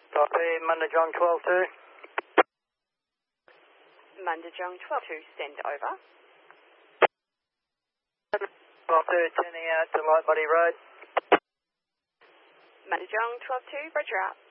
Copy, Mundajong 12-2. Mundajong 12-2, send over. 12-2, turning out to Light Body Road. Mundajong 12-2, roger out.